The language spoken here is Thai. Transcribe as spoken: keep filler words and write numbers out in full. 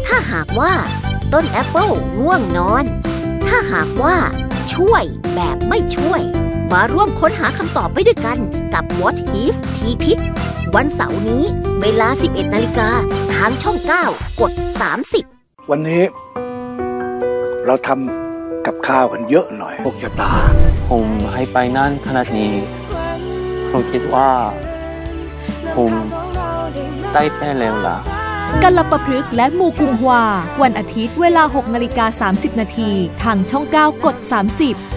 ถ้าหากว่าต้นแอปเปิลง่วงนอนถ้าหากว่าช่วยแบบไม่ช่วยมาร่วมค้นหาคำตอบไปด้วยกันกับ What If ทีพิษวันเสาร์นี้เวลา สิบเอ็ดนาฬิกา ทางช่องเก้ากดสามสิบวันนี้เราทำกับข้าวกันเยอะหน่อยพวกยาตาผมให้ไปนั่นขนาดนี้ผมคิดว่าผมได้แพ้แล้วล่ะกัลปพฤกษ์และมูกุงฮวาวันอาทิตย์เวลา หกนาฬิกาสามสิบนาทีทางช่องเก้ากดสามสิบ